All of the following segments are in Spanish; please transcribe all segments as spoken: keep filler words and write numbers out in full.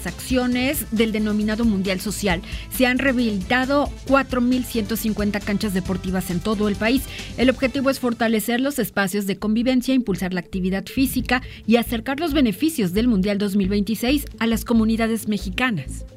las acciones del denominado Mundial Social. Se han rehabilitado cuatro mil ciento cincuenta canchas deportivas en todo el país. El objetivo es fortalecer los espacios de convivencia, impulsar la actividad física y acercar los beneficios del Mundial dos mil veintiséis a las comunidades mexicanas.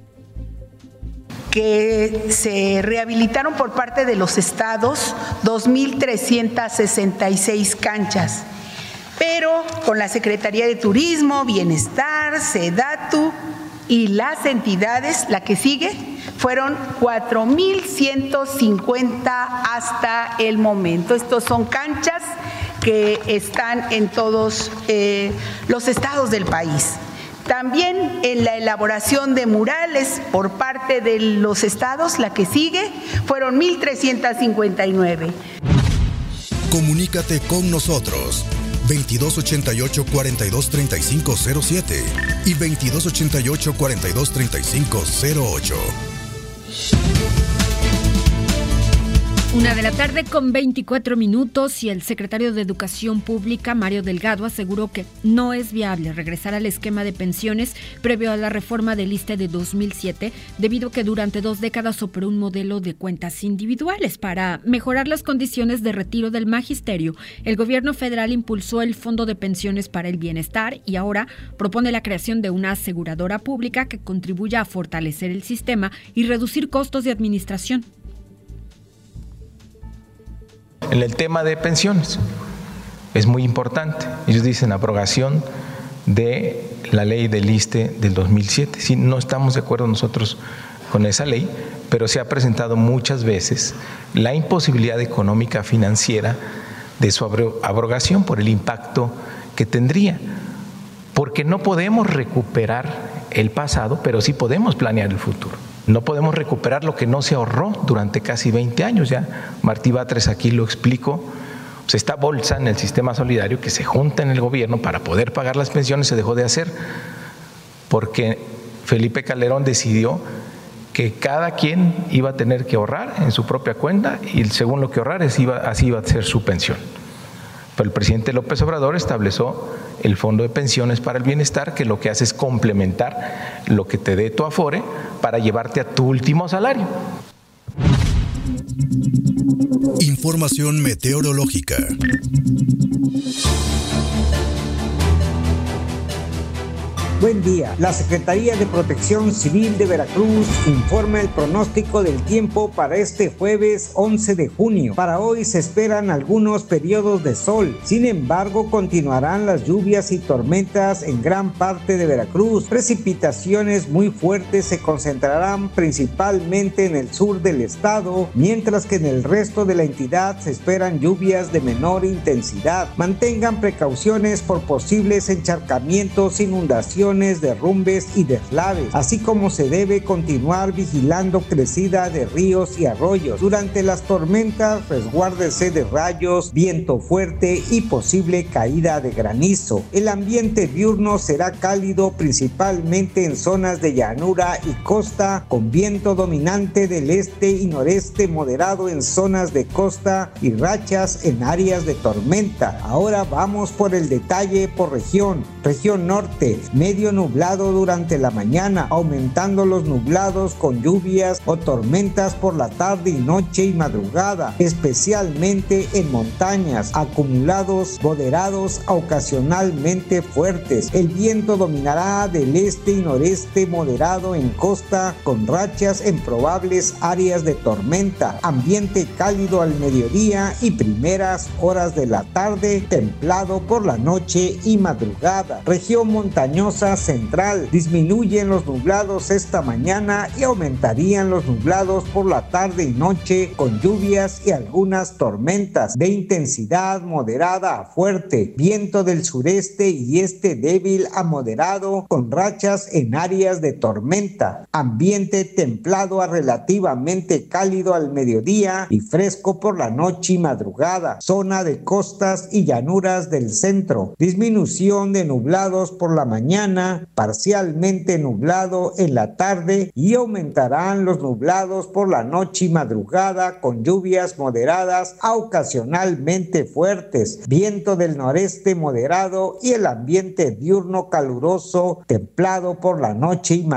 Que se rehabilitaron por parte de los estados dos mil trescientas sesenta y seis canchas, pero con la Secretaría de Turismo, Bienestar, SEDATU y las entidades, la que sigue, fueron cuatro mil ciento cincuenta hasta el momento. Estos son canchas que están en todos eh, los estados del país. También en la elaboración de murales por parte de los estados, la que sigue, fueron mil trescientos cincuenta y nueve. Comunícate con nosotros. veintidós ochenta y ocho, cuarenta y dos, treinta y cinco cero siete y veintidós ochenta y ocho, cuarenta y dos, treinta y cinco cero ocho. Una de la tarde con veinticuatro minutos y el secretario de Educación Pública, Mario Delgado, aseguró que no es viable regresar al esquema de pensiones previo a la reforma del I S S S T E de dos mil siete, debido a que durante dos décadas operó un modelo de cuentas individuales. Para mejorar las condiciones de retiro del magisterio, el gobierno federal impulsó el Fondo de Pensiones para el Bienestar y ahora propone la creación de una aseguradora pública que contribuya a fortalecer el sistema y reducir costos de administración. En el tema de pensiones es muy importante. Ellos dicen abrogación de la ley del I S S S T E del dos mil siete. Sí, no estamos de acuerdo nosotros con esa ley, pero se ha presentado muchas veces la imposibilidad económica financiera de su abrogación por el impacto que tendría. Porque no podemos recuperar el pasado, pero sí podemos planear el futuro. No podemos recuperar lo que no se ahorró durante casi veinte años. Ya Martí Batres aquí lo explicó. Pues esta bolsa en el sistema solidario que se junta en el gobierno para poder pagar las pensiones se dejó de hacer porque Felipe Calderón decidió que cada quien iba a tener que ahorrar en su propia cuenta y según lo que ahorrar así iba, así iba a ser su pensión. Pero el presidente López Obrador estableció el Fondo de Pensiones para el Bienestar, que lo que hace es complementar lo que te dé tu Afore para llevarte a tu último salario. Información meteorológica. Buen día. La Secretaría de Protección Civil de Veracruz informa el pronóstico del tiempo para este jueves once de junio. Para hoy se esperan algunos periodos de sol. Sin embargo, continuarán las lluvias y tormentas en gran parte de Veracruz. Precipitaciones muy fuertes se concentrarán principalmente en el sur del estado, mientras que en el resto de la entidad se esperan lluvias de menor intensidad. Mantengan precauciones por posibles encharcamientos, inundaciones, derrumbes y deslaves, así como se debe continuar vigilando crecida de ríos y arroyos. Durante las tormentas, resguárdese de rayos, viento fuerte y posible caída de granizo. El ambiente diurno será cálido principalmente en zonas de llanura y costa, con viento dominante del este y noreste moderado en zonas de costa y rachas en áreas de tormenta. Ahora vamos por el detalle por región. Región norte, medio nublado durante la mañana, aumentando los nublados con lluvias o tormentas por la tarde y noche y madrugada, especialmente en montañas, acumulados moderados a ocasionalmente fuertes. El viento dominará del este y noreste moderado en costa, con rachas en probables áreas de tormenta. Ambiente cálido al mediodía y primeras horas de la tarde, templado por la noche y madrugada. Región montañosa central, disminuyen los nublados esta mañana y aumentarían los nublados por la tarde y noche, con lluvias y algunas tormentas de intensidad moderada a fuerte, viento del sureste y este débil a moderado, con rachas en áreas de tormenta. Ambiente templado a relativamente cálido al mediodía y fresco por la noche y madrugada. Zona de costas y llanuras del centro, disminución de nublados por la mañana, parcialmente nublado en la tarde y aumentarán los nublados por la noche y madrugada, con lluvias moderadas a ocasionalmente fuertes, viento del noreste moderado y el ambiente diurno caluroso, templado por la noche y madrugada.